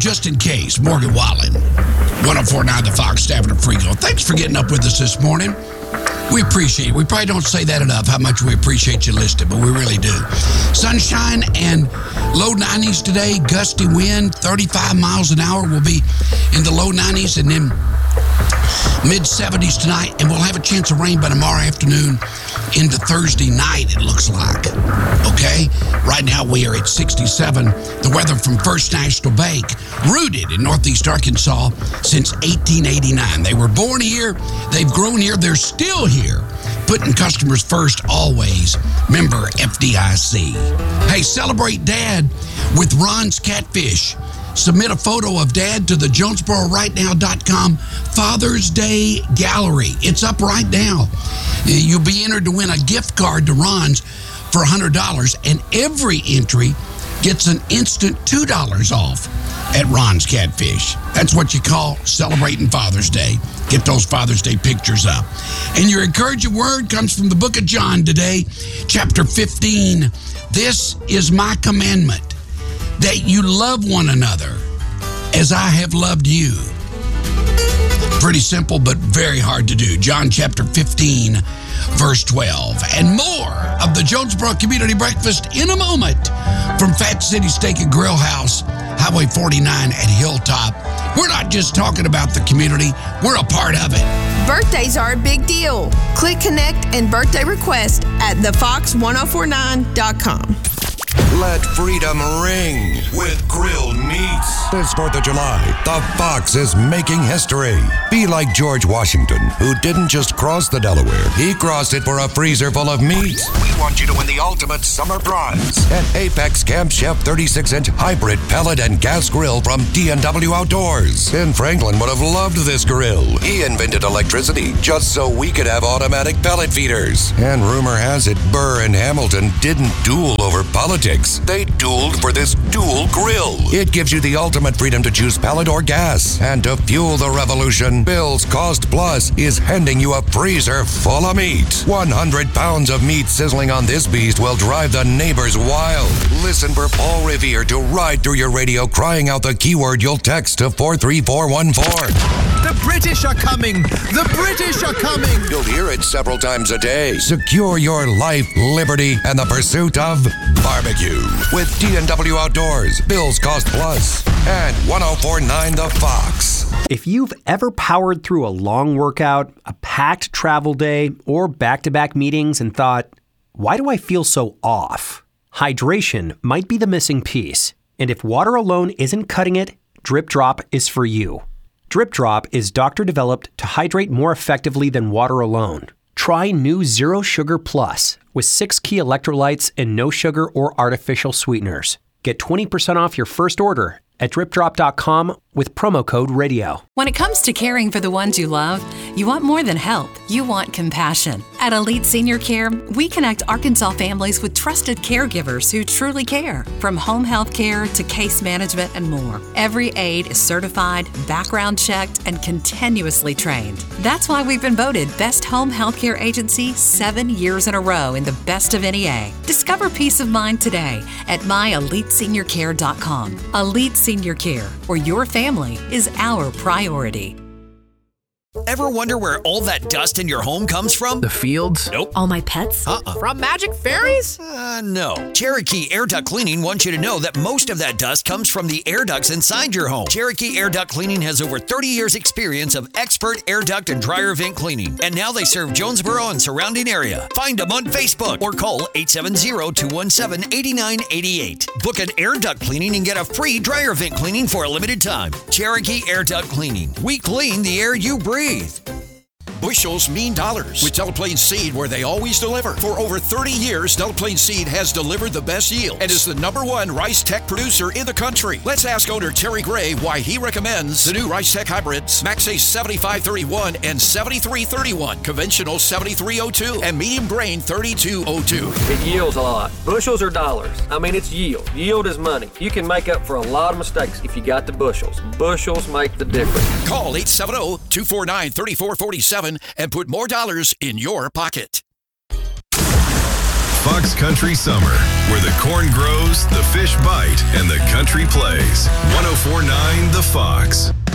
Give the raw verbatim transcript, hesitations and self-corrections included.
just in case, Morgan Wallen, one oh four point nine The Fox, Stafford and Frigo. Thanks for getting up with us this morning. We appreciate it. We probably don't say that enough, how much we appreciate you listening, but we really do. Sunshine and low nineties today, gusty wind, thirty-five miles an hour. We'll be in the low nineties and then mid seventies tonight, and we'll have a chance of rain by tomorrow afternoon into Thursday night, it looks like. Okay? Right now we are at sixty-seven. The weather from First National Bank, rooted in Northeast Arkansas since eighteen eighty-nine. They were born here. They've grown here. They're still here. Putting customers first always. Member F D I C. Hey, celebrate Dad with Ron's Catfish. Submit a photo of Dad to the Jonesboro Right Now dot com Father's Day Gallery. It's up right now. You'll be entered to win a gift card to Ron's for one hundred dollars, and every entry gets an instant two dollars off at Ron's Catfish. That's what you call celebrating Father's Day. Get those Father's Day pictures up. And your encouraging word comes from the book of John today, chapter fifteen. This is my commandment, that you love one another as I have loved you. Pretty simple, but very hard to do. John chapter fifteen, verse twelve. And more of the Jonesboro Community Breakfast in a moment from Fat City Steak and Grill House, Highway forty-nine at Hilltop. We're not just talking about the community, we're a part of it. Birthdays are a big deal. Click connect and birthday request at the fox ten forty-nine dot com. Let freedom ring with grilled meats. This fourth of July, the Fox is making history. Be like George Washington, who didn't just cross the Delaware. He crossed it for a freezer full of meat. We want you to win the ultimate summer prize. An Apex Camp Chef thirty-six inch hybrid pellet and gas grill from D and W Outdoors. Ben Franklin would have loved this grill. He invented electricity just so we could have automatic pellet feeders. And rumor has it, Burr and Hamilton didn't duel over politics. They dueled for this dual grill. It gives you the ultimate freedom to choose pellet or gas. And to fuel the revolution, Bill's Cost Plus is handing you a freezer full of meat. one hundred pounds of meat sizzling on this beast will drive the neighbors wild. Listen for Paul Revere to ride through your radio crying out the keyword you'll text to four three four one four. The British are coming! The British are coming! You'll hear it several times a day. Secure your life, liberty, and the pursuit of barbecue with D and W Outdoors, Bill's Cost Plus, and ten forty-nine The Fox. If you've ever powered through a long workout, a packed travel day, or back-to-back meetings and thought, why do I feel so off? Hydration might be the missing piece. And if water alone isn't cutting it, Drip Drop is for you. Drip Drop is doctor-developed to hydrate more effectively than water alone. Try new Zero Sugar Plus with six key electrolytes and no sugar or artificial sweeteners. Get twenty percent off your first order at drip drop dot com with promo code radio. When it comes to caring for the ones you love, you want more than help. You want compassion. At Elite Senior Care, we connect Arkansas families with trusted caregivers who truly care. From home health care to case management and more, every aide is certified, background checked, and continuously trained. That's why we've been voted Best Home Healthcare Agency seven years in a row in the Best of N E A. Discover peace of mind today at my elite senior care dot com. Elite Senior Care, where your family is our priority. Ever wonder where all that dust in your home comes from? The fields? Nope. All my pets? Uh-uh. From Magic Fairies? Uh, no. Cherokee Air Duct Cleaning wants you to know that most of that dust comes from the air ducts inside your home. Cherokee Air Duct Cleaning has over thirty years experience of expert air duct and dryer vent cleaning. And now they serve Jonesboro and surrounding area. Find them on Facebook or call eight seven zero, two one seven, eight nine eight eight. Book an air duct cleaning and get a free dryer vent cleaning for a limited time. Cherokee Air Duct Cleaning. We clean the air you breathe. Bushels mean dollars with Delaplane Seed, where they always deliver. For over thirty years, Delaplane Seed has delivered the best yield and is the number one rice tech producer in the country. Let's ask owner Terry Gray why he recommends the new Rice Tech hybrids, Max Ace seventy-five thirty-one and seventy-three thirty-one, conventional seventy-three oh two, and medium grain thirty-two oh two. It yields a lot. Bushels are dollars. I mean, it's yield. Yield is money. You can make up for a lot of mistakes if you got the bushels. Bushels make the difference. Call eight seven zero, two four nine, three four four seven and put more dollars in your pocket. Fox Country Summer, where the corn grows, the fish bite, and the country plays. ten forty-nine The Fox.